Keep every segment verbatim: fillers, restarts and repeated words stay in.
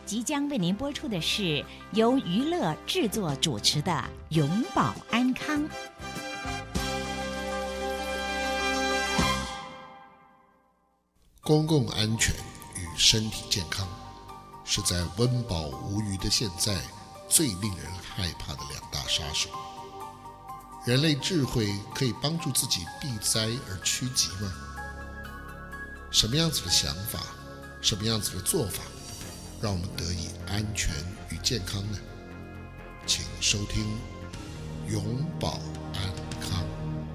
即将为您播出的是由娱乐制作主持的《永保安康》。 公共安全与身体健康是在温饱无余的现在最令人害怕的两大杀手。人类智慧可以帮助自己避灾而趋吉吗？什么样子的想法，什么样子的做法，让我们得以安全与健康呢？请收听永保安康。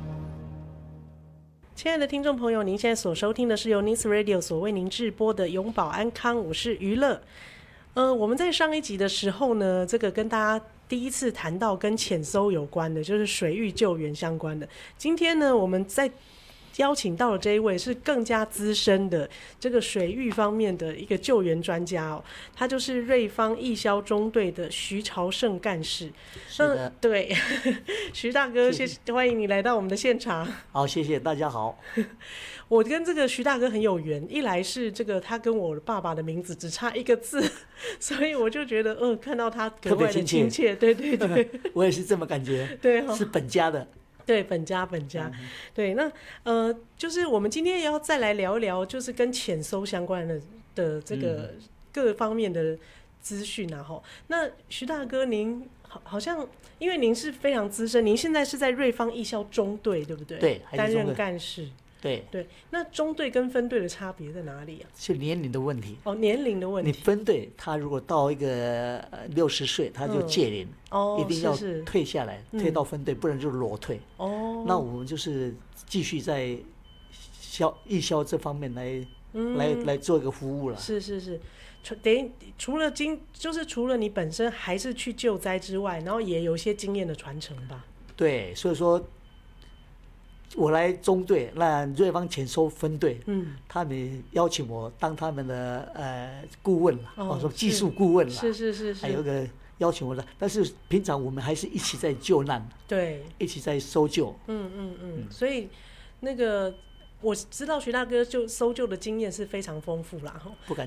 亲爱的听众朋友，您现在所收听的是由 Nice Radio 所为您制播的永保安康，我是娱乐。呃，我们在上一集的时候呢，这个跟大家第一次谈到跟潜搜有关的，就是水域救援相关的。今天呢，我们在邀请到了这一位是更加资深的这个水域方面的一个救援专家哦，他就是瑞芳义消中队的徐朝胜干事。 是的， 嗯、对，徐大哥，谢谢，欢迎你来到我们的现场。 好，谢谢大家好。 我跟这个徐大哥很有缘，一来是这个他跟我爸爸的名字只差一个字，所以我就觉得，嗯、呃，看到他格外的亲切，对对对， 我也是这么感觉， 对、哦， 是本家的。 对，本家本家、嗯、对，那呃，就是我们今天也要再来聊一聊，就是跟潜搜相关的的这个各方面的资讯啊。哈、嗯，那徐大哥您好，好像因为您是非常资深，您现在是在瑞芳义消中队，对不对？ 对， 担任干事。 对对，那中队跟分队的差别在哪里啊？ 是年龄的问题。 哦，年龄的问题。 你分队，他如果到一个六十岁，他就届龄、嗯哦，一定要退下来，是是退到分队、嗯，不然就裸退。哦，那我们就是继续在消义消这方面来、嗯、来来做一个服务了。 是是是，等于除了经，就是除了你本身还是去救灾之外，然后也有一些经验的传承吧。 对，所以说。我来中队，那瑞芳潜搜分队，嗯，他们邀请我当他们的呃顾问了，哦，说技术顾问了， 是是是是， 还有个邀请我的，但是平常我们还是一起在救难， 对， 一起在搜救， 嗯嗯嗯，嗯所以那个我知道徐大哥就搜救的经验是非常丰富啦， 不敢